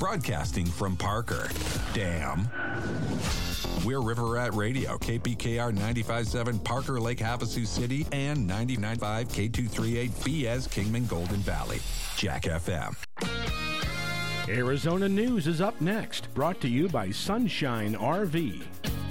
broadcasting from Parker. Damn. We're River Rat Radio, KPKR 95.7 Parker Lake Havasu City and 99.5 K238 BS Kingman Golden Valley. Jack FM. Arizona News is up next, brought to you by Sunshine RV.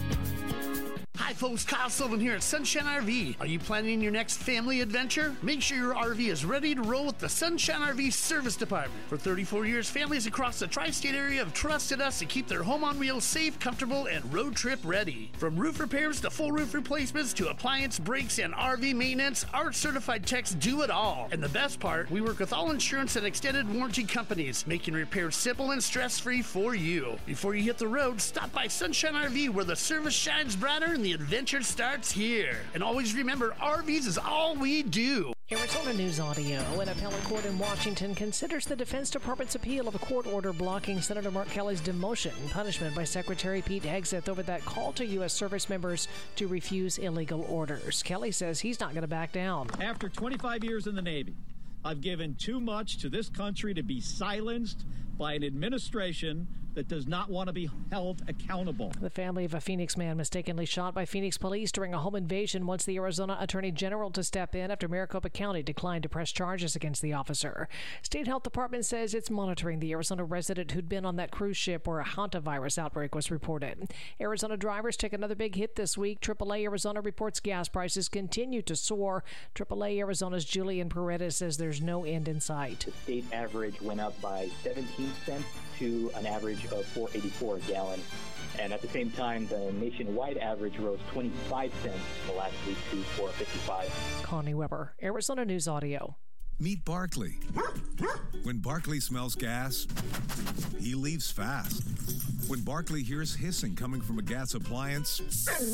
Hi folks, Kyle Sullivan here at Sunshine RV. Are you planning your next family adventure? Make sure your RV is ready to roll with the Sunshine RV Service Department. For 34 years, families across the tri-state area have trusted us to keep their home on wheels safe, comfortable, and road trip ready. From roof repairs to full roof replacements to appliance brakes and RV maintenance, our certified techs do it all. And the best part, we work with all insurance and extended warranty companies, making repairs simple and stress-free for you. Before you hit the road, stop by Sunshine RV where the service shines brighter and the adventure starts here. And always remember, RVs is all we do. Arizona News Audio. An appellate court in Washington considers the Defense Department's appeal of a court order blocking Senator Mark Kelly's demotion and punishment by Secretary Pete Hegseth over that call to U.S. service members to refuse illegal orders. Kelly says he's not going to back down. After 25 years in the Navy, I've given too much to this country to be silenced by an administration that does not want to be held accountable. The family of a Phoenix man mistakenly shot by Phoenix police during a home invasion wants the Arizona Attorney General to step in after Maricopa County declined to press charges against the officer. State Health Department says it's monitoring the Arizona resident who'd been on that cruise ship where a hantavirus outbreak was reported. Arizona drivers take another big hit this week. AAA Arizona reports gas prices continue to soar. AAA Arizona's Julian Paredes says there's no end in sight. The state average went up by 17 cents to an average of $4.84 a gallon. And at the same time, the nationwide average rose 25 cents in the last week to $4.55. Connie Weber, Arizona News Audio. Meet Barkley. When Barkley smells gas, he leaves fast. When Barkley hears hissing coming from a gas appliance,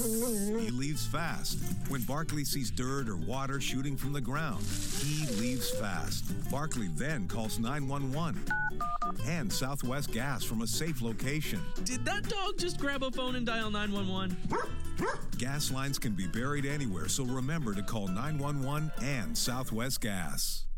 he leaves fast. When Barkley sees dirt or water shooting from the ground, he leaves fast. Barkley then calls 911 and Southwest Gas from a safe location. Did that dog just grab a phone and dial 911? Gas lines can be buried anywhere, so remember to call 911 and Southwest Gas.